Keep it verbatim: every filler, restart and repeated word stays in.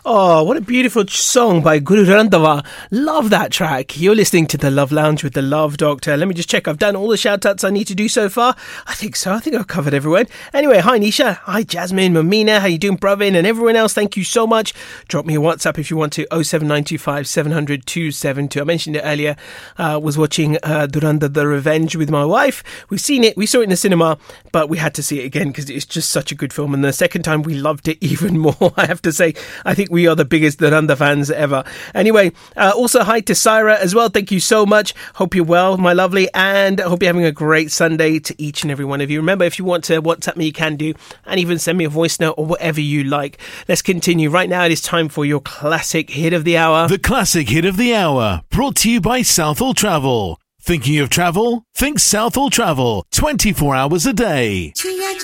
Oh, what a beautiful song by Guru Randhawa. Love that track. You're listening to The Love Lounge with The Love Doctor. Let me just check. I've done all the shout-outs I need to do so far. I think so. I think I've covered everyone. Anyway, hi Nisha. Hi Jasmine, Mamina. How you doing, Bravin? And everyone else, thank you so much. Drop me a WhatsApp if you want to. oh seven nine two five seven zero zero two seven two. I mentioned it earlier. Uh, was watching uh, Durandar The Revenge with my wife. We've seen it. We saw it in the cinema, but we had to see it again because it's just such a good film. And the second time we loved it even more, I have to say. I think we are the biggest Durandar fans ever. Anyway, uh, also hi to Syra as well. Thank you so much. Hope you're well, my lovely, and I hope you're having a great Sunday to each and every one of you. Remember, if you want to WhatsApp me, you can do, and even send me a voice note or whatever you like. Let's continue. Right now, it is time for your classic hit of the hour. The classic hit of the hour, brought to you by Southall Travel. Thinking of travel? Think Southall Travel. twenty-four hours a day.